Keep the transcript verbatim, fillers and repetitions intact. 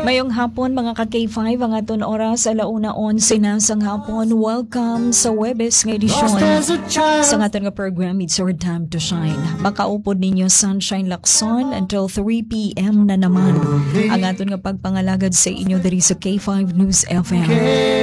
Mayong hapon mga ka-K five, ang aton oras alauna onse na sang hapon. Welcome sa Webes nga edisyon sa aton nga program It's Your Time to Shine. Makaupod ninyo Sunshine Lacson until three p.m. na naman ang aton nga pagpangalagad sa inyo diri sa K five News F M.